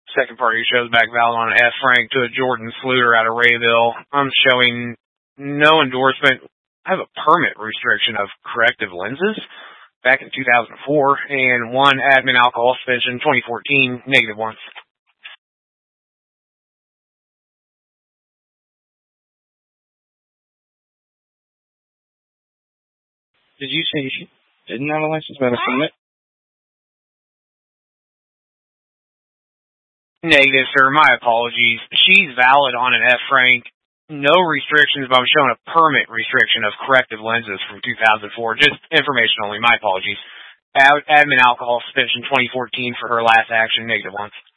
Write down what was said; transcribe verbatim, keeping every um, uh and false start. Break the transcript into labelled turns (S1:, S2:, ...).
S1: Second party shows back valid on an F rank to a Jordan Sluter out of Rayville. I'm showing no endorsement. I have a permit restriction of corrective lenses back in two thousand four, and one admin alcohol suspension, twenty fourteen, negative once.
S2: Did you say she didn't have a license but a permit?
S1: Negative, sir. My apologies. She's valid on an F rank. No restrictions, but I'm showing a permit restriction of corrective lenses from two thousand four. Just information only. My apologies. Ad- admin alcohol suspension twenty fourteen for her last action, negative once.